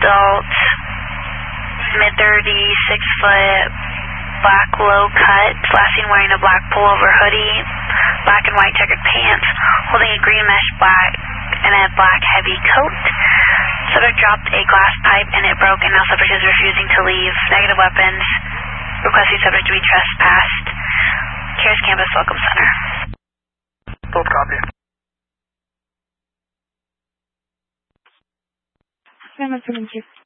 adult, mid-30s, 6 foot, black low cut, last seen wearing a black pullover hoodie, black and white checkered pants, holding a green mesh black and a black heavy coat. Subject dropped a glass pipe and it broke, and now subject is refusing to leave. Negative weapons. Requesting subject to be trespassed. Cares Campus Welcome Center. Both copy. Nice to meet you.